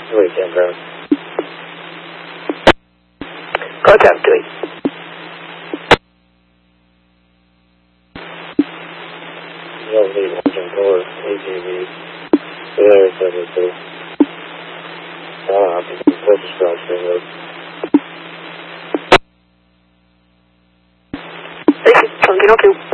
Wait, Denver. Contact 3. You'll need watching forward, AGV. There, 72. I think it's purchase crossing. Thank you. 2.